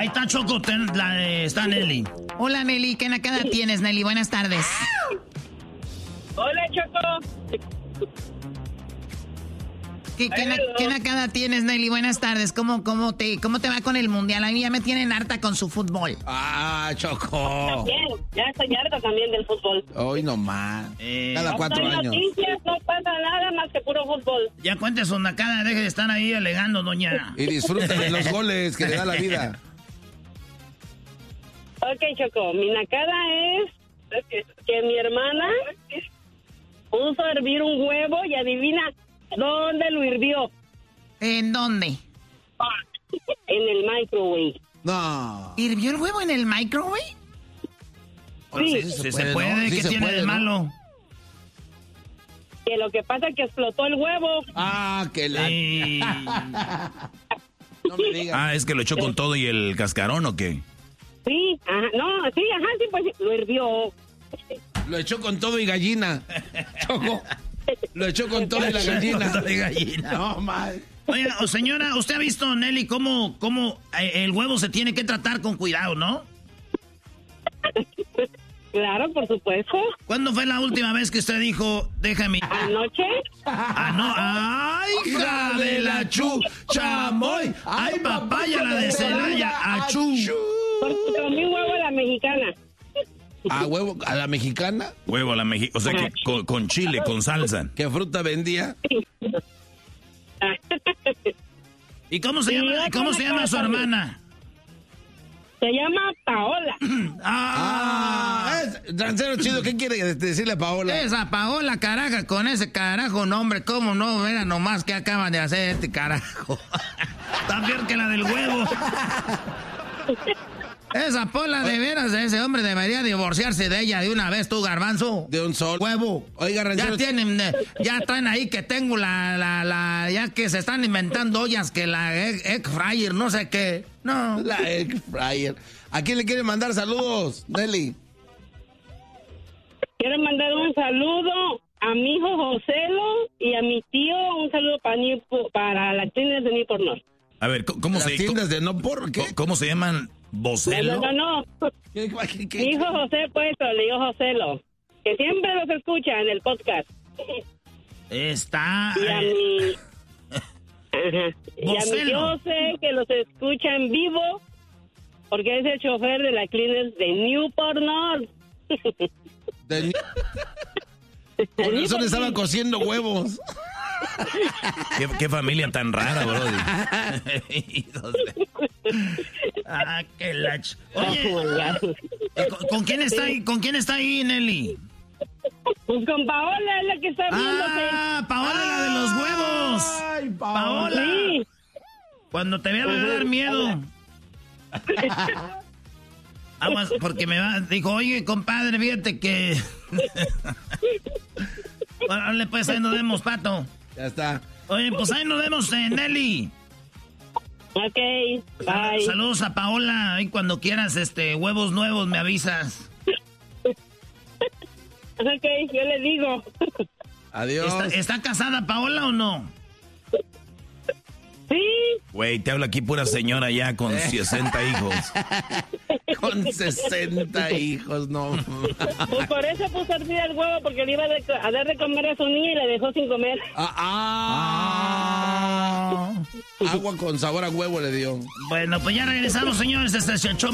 Ahí está Choco, está Nelly. Hola, Nelly. ¿Qué nacada tienes, Nelly? Buenas tardes. Hola, Choco. ¿Qué nacada tienes, Nelly? Buenas tardes. ¿Cómo te va con el mundial? A mí ya me tienen harta con su fútbol. Ah, Choco. También, ya estoy harta también del fútbol. Hoy nomás. Cada 4 años. Noticias, no pasa nada más que puro fútbol. Ya cuente su nacada, deje de estar ahí alegando, doña. Y disfrute de los goles que le da la vida. Ok, Choco, mi nacada es que mi hermana puso a hervir un huevo y adivina dónde lo hirvió. ¿En dónde? En el microwave. No. ¿Hirvió el huevo en el microwave? Sí. Si se puede, ¿no? Sí ¿qué se tiene puede, de ¿no? malo? Que lo que pasa es que explotó el huevo. Ah, que la... Sí. No me digas. Ah, ¿es que lo echó con todo y el cascarón o qué? Sí, ajá, sí, pues lo hirvió. Lo echó con todo y gallina. Choco. Lo echó con todo y la gallina. Con todo y gallina. No, mal. Oiga, señora, ¿usted ha visto, Nelly, cómo el huevo se tiene que tratar con cuidado, no? Claro, por supuesto. ¿Cuándo fue la última vez que usted dijo, déjame? Anoche. Ah, no. ¡Ay, hija de la chamoy! ¡Ay, papaya, la de Celaya! ¡Achú! Porque comí huevo a la mexicana. ¿A huevo? ¿A la mexicana? Huevo a la mexicana. O sea, que con chile, con salsa. ¿Qué fruta vendía? ¿Y cómo se llama su hermana? Se llama Paola. Trancero chido, ¿qué quiere decirle a Paola? Esa Paola, caraja, con ese carajo nombre, ¿cómo no? Era nomás que acaban de hacer este carajo. Está peor que la del huevo. Esa Paola, de veras, ese hombre debería divorciarse de ella de una vez, tú, garbanzo. De un sol. Huevo. Oiga, Rancero. Ya traen ahí que tengo ya que se están inventando ollas que la egg fryer, no sé qué. No. La egg fryer. ¿A quién le quiere mandar saludos, Nelly? Quiero mandar un saludo a mi hijo Joselo y a mi tío. Un saludo para las tiendas de Newport North. A ver, ¿cómo Las tiendas de no por qué. ¿Cómo se llaman? ¿Vocelo? No. ¿Qué? Mi hijo José, pues, le digo Joselo. Que siempre los escucha en el podcast. Está... Y a mi... Ajá. Y a mi Joselo. tío José, que los escucha en vivo, porque es el chofer de la Cleaners de Newport North. Con eso le estaban cociendo huevos. ¿Qué familia tan rara, brody? qué lach. Oye, ¿con quién está ahí? ¿Con quién está ahí, Nelly? Pues con Paola, es la que está viéndote. Paola, la de los huevos. Ay, Paola. Sí. Cuando te vea me va a dar miedo. Aguas, porque dijo, oye, compadre, fíjate que... Bueno, pues ahí nos vemos, Pato. Ya está. Oye, pues ahí nos vemos, Nelly. Ok, bye. Saludos a Paola. Ahí cuando quieras huevos nuevos me avisas. Ok, yo le digo. Adiós. ¿Está casada Paola o no? Sí. Güey, te habla aquí pura señora ya con 60 hijos. Con 60 hijos, no. Pues por eso puso a hervir el huevo, porque le iba a dar de comer a su niña y le dejó sin comer. Agua con sabor a huevo le dio. Bueno, pues ya regresamos, señores. Este es el show